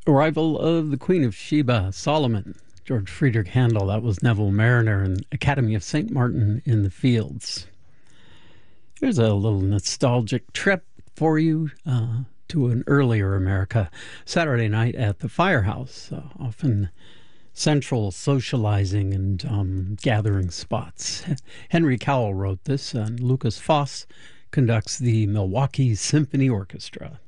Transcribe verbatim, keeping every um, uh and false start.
Arrival of the Queen of Sheba, Solomon, George Friedrich Handel. That was Neville Mariner and Academy of Saint Martin in the Fields. Here's a little nostalgic trip for you uh, to an earlier America. Saturday night at the Firehouse, uh, often central socializing and um, gathering spots. Henry Cowell wrote this, and Lucas Foss conducts the Milwaukee Symphony Orchestra.